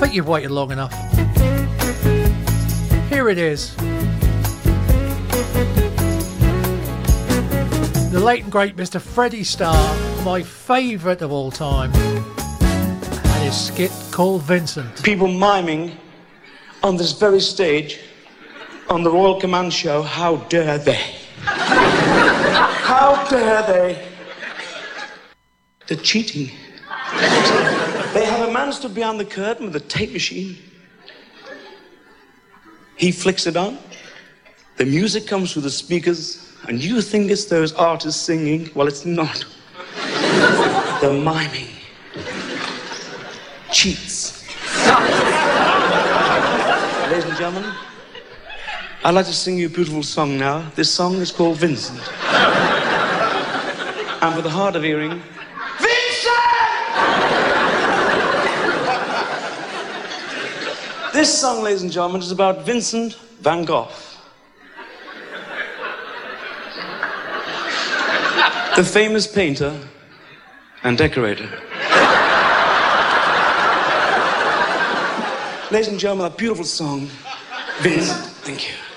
think you've waited long enough. Here it is. The late and great Mr. Freddie Starr, my favourite of all time, and his skit called Vincent. People miming on this very stage on the Royal Command Show, how dare they? How dare they? They're cheating. They have a man stood behind the curtain with a tape machine. He flicks it on. The music comes through the speakers, and you think it's those artists singing. Well, it's not. They're miming. Cheats. Ladies and gentlemen, I'd like to sing you a beautiful song now. This song is called Vincent. And for the hard of hearing, this song, ladies and gentlemen, is about Vincent van Gogh. The famous painter and decorator. Ladies and gentlemen, that beautiful song, Vincent. Thank you.